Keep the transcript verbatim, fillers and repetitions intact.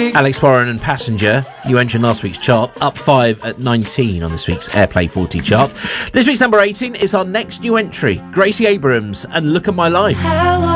Alex Warren and Passenger, you entered last week's chart, up five at nineteen on this week's Airplay forty chart. This week's number eighteen is our next new entry, Gracie Abrams and Look at My Life.